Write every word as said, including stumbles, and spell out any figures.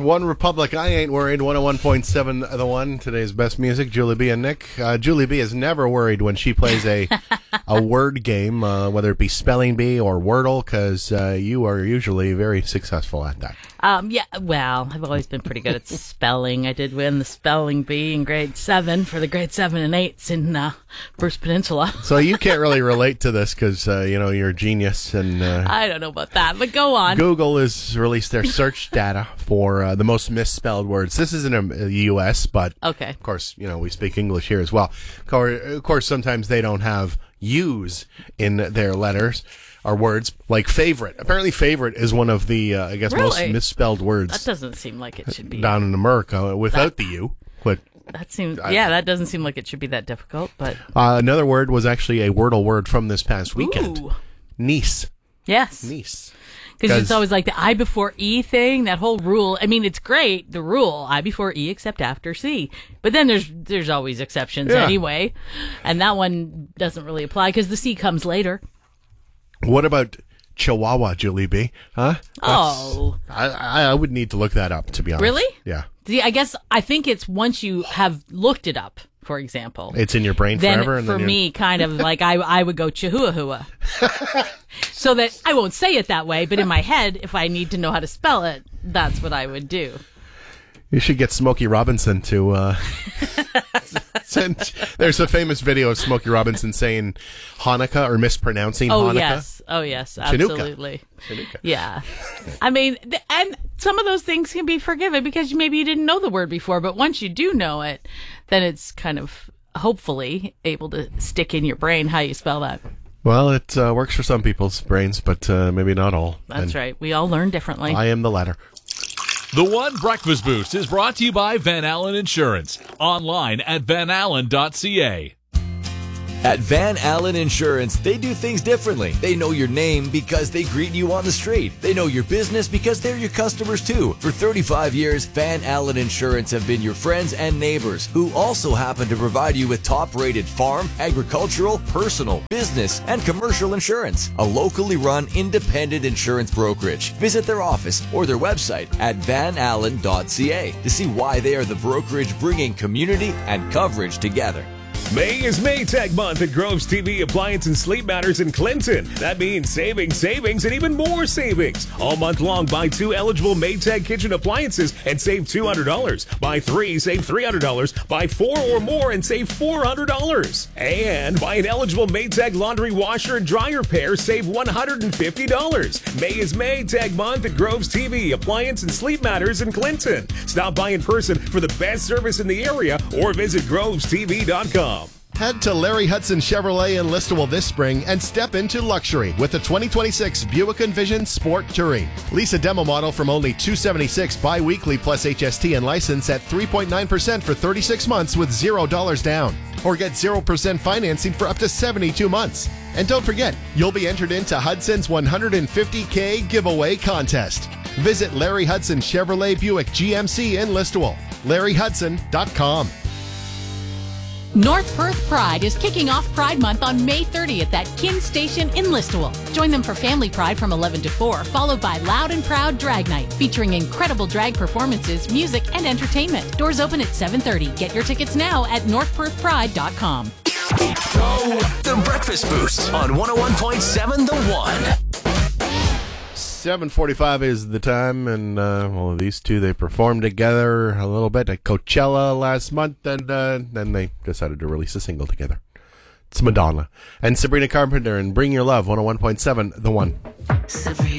One Republic, I Ain't Worried, one oh one point seven The One. Today's best music, Julie B and Nick. Uh, Julie B is never worried when she plays a a word game, uh, whether it be Spelling Bee or Wordle, because uh, you are usually very successful at that. Um, yeah, well, I've always been pretty good at spelling. I did win the spelling bee in grade seven for the grade seven and eights in uh, Bruce Peninsula. So you can't really relate to this because, uh, you know, you're a genius. And uh, I don't know about that, but go on. Google has released their search data for uh, the most misspelled words. This isn't a, a U S, but okay. Of course, you know, we speak English here as well. Of course, sometimes they don't have U's in their letters. Are words like favorite. Apparently favorite is one of the, uh, I guess, really? most misspelled words. That doesn't seem like it should be. Down in America without that, the U. But that seems, yeah, that doesn't seem like it should be that difficult. But uh, another word was actually a Wordle word from this past weekend. Ooh. Niece. Yes. Niece. Because it's always like the I before E thing, that whole rule. I mean, it's great, the rule, I before E except after C. But then there's there's always exceptions yeah. anyway. And that one doesn't really apply because the C comes later. What about Chihuahua, Julie B? Huh? That's, oh. I, I would need to look that up, to be honest. Really? Yeah. See, I guess I think it's once you have looked it up, for example. It's in your brain then forever? And for then me, kind of like I, I would go Chihuahua. So that I won't say it that way, but in my head, if I need to know how to spell it, that's what I would do. You should get Smokey Robinson to uh, send. There's a famous video of Smokey Robinson saying Hanukkah or mispronouncing oh, Hanukkah. Yes. Oh, yes. Absolutely. Chinooka. Yeah. I mean, th- and some of those things can be forgiven because maybe you didn't know the word before, but once you do know it, then it's kind of hopefully able to stick in your brain how you spell that. Well, it uh, works for some people's brains, but uh, maybe not all. That's and right. We all learn differently. I am the latter. The One Breakfast Boost is brought to you by Van Allen Insurance. Online at van allen dot c a. At Van Allen Insurance, they do things differently. They know your name because they greet you on the street. They know your business because they're your customers too. For thirty-five years, Van Allen Insurance have been your friends and neighbors who also happen to provide you with top-rated farm, agricultural, personal, business, and commercial insurance. A locally run independent insurance brokerage. Visit their office or their website at van allen dot c a to see why they are the brokerage bringing community and coverage together. May is Maytag month at Groves T V Appliance and Sleep Matters in Clinton. That means savings, savings, and even more savings. All month long, buy two eligible Maytag kitchen appliances and save two hundred dollars. Buy three, save three hundred dollars. Buy four or more and save four hundred dollars. And buy an eligible Maytag laundry washer and dryer pair, save one hundred fifty dollars. May is Maytag month at Groves T V Appliance and Sleep Matters in Clinton. Stop by in person for the best service in the area or visit groves t v dot com. Head to Larry Hudson Chevrolet in Listowel this spring and step into luxury with the twenty twenty-six Buick Envision Sport Touring. Lease a demo model from only two hundred seventy-six dollars bi-weekly plus H S T and license at three point nine percent for thirty-six months with zero dollars down. Or get zero percent financing for up to seventy-two months. And don't forget, you'll be entered into Hudson's one hundred fifty thousand giveaway contest. Visit Larry Hudson Chevrolet Buick G M C in Listowel. larry hudson dot com. North Perth Pride is kicking off Pride Month on May thirtieth at Kin Station in Listowel. Join them for Family Pride from eleven to four, followed by Loud and Proud Drag Night, featuring incredible drag performances, music, and entertainment. Doors open at seven thirty. Get your tickets now at north perth pride dot com. The Breakfast Boost on one oh one point seven The One. seven forty-five is the time, and uh, well, these two, they performed together a little bit at Coachella last month, and uh, then they decided to release a single together. It's Madonna and Sabrina Carpenter and Bring Your Love, one oh one point seven The One. Sabrina.